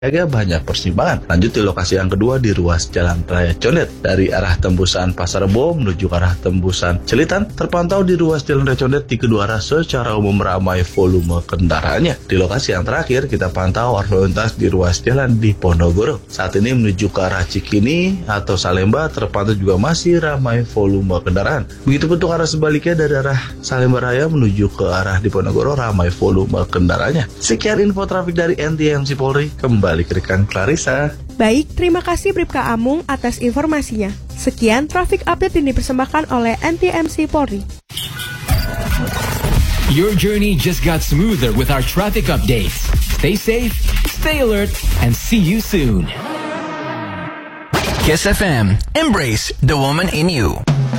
agak banyak persimpangan. Lanjut di lokasi yang kedua di ruas Jalan Raya Condet. Dari arah tembusan Pasar Rebo menuju ke arah tembusan Celitan, terpantau di ruas Jalan Raya Condet di kedua arah secara umum ramai volume kendaraannya. Di lokasi yang terakhir kita pantau arus lalu lintas di ruas jalan di Ponorogo. Saat ini menuju ke arah Cikini atau Salemba terpantau juga masih ramai volume kendaraan. Begitu untuk arah sebaliknya dari arah Salemba Raya menuju ke arah di Ponorogo ramai volume kendaraannya. Sekian info trafik dari NTMC Polri. Kembali ke rekan Clarissa. Baik, terima kasih Bribka Amung atas informasinya. Sekian traffic update yang dipersembahkan oleh NTMC Polri. Your journey just got smoother with our traffic updates. Stay safe, stay alert, and see you soon. Kiss FM. Embrace the woman in you.